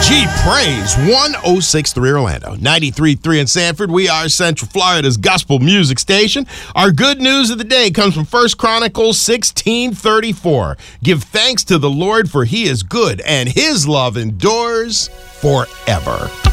Praise 106.3 Orlando, 93.3 in Sanford. We are Central Florida's gospel music station. Our good news of the day comes from 1 Chronicles 16:34. Give thanks to the Lord, for he is good, and his love endures forever.